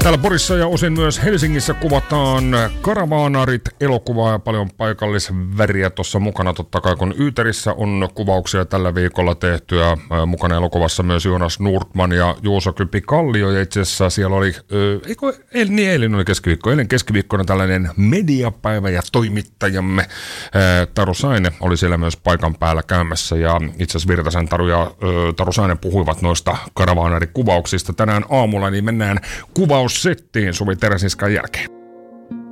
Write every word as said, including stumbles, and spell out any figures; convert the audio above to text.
Täällä Porissa ja osin myös Helsingissä kuvataan Karavaanarit elokuvaa ja paljon paikallisväriä tuossa mukana. Totta kai kun Yyterissä on kuvauksia tällä viikolla tehtyä. Mukana elokuvassa myös Jonas Nordman ja Juuso Kypi-Kallio. Ja itse asiassa siellä oli, äh, eikö, el, niin eilen oli keskiviikko. Eilen keskiviikkona tällainen mediapäivä ja toimittajamme äh, Taru Saine oli siellä myös paikan päällä käymässä. Ja itse asiassa Virtasen Taru ja äh, Taru Saine puhuivat noista Karavaanarikuvauksista tänään aamulla, niin mennään kuvaussettiin Suvi Teresinskan jälkeen.